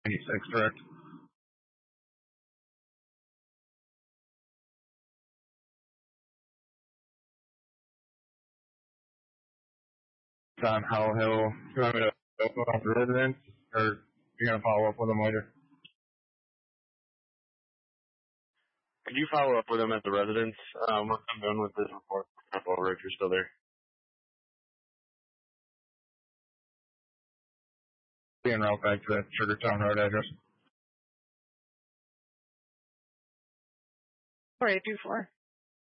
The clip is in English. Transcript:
96, correct? It's on Howell Hill. Do you want me to open up the residence, or you're going to follow up with them later? Could you follow up with them at the residence? Once I'm done with this report, I'll over if you're still there. Being route back to that Sugartown Road address. 4824.